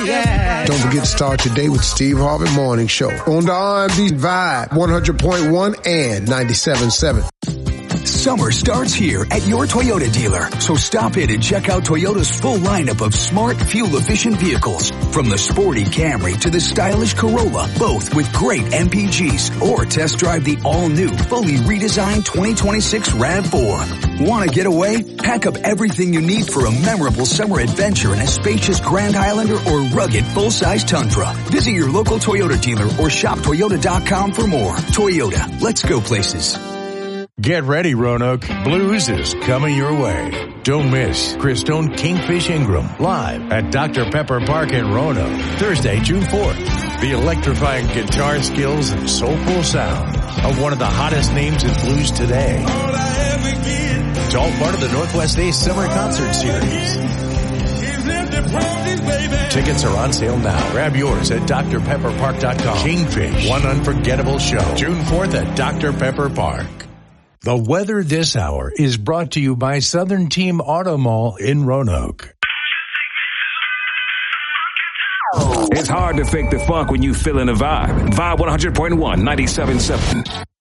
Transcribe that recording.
yeah. Don't forget to start your day with Steve Harvey Morning Show on the R&B Vibe 100.1 and 97.7. Summer starts here at your Toyota dealer, so stop in and check out Toyota's full lineup of smart, fuel-efficient vehicles. From the sporty Camry to the stylish Corolla, both with great MPGs. Or test drive the all-new, fully redesigned 2026 RAV4. Want to get away? Pack up everything you need for a memorable summer adventure in a spacious Grand Highlander or rugged full-size Tundra. Visit your local Toyota dealer or shop Toyota.com for more. Toyota, let's go places. Get ready, Roanoke. Blues is coming your way. Don't miss Christone Kingfish Ingram live at Dr. Pepper Park in Roanoke, Thursday, June 4th. The electrifying guitar skills and soulful sound of one of the hottest names in blues today. It's all part of the Northwest Ace Summer Concert Series. Tickets are on sale now. Grab yours at drpepperpark.com. Kingfish, one unforgettable show. June 4th at Dr. Pepper Park. The weather this hour is brought to you by Southern Team Auto Mall in Roanoke. It's hard to fake the funk when you feeling the vibe. Vibe 100.1, 97.7.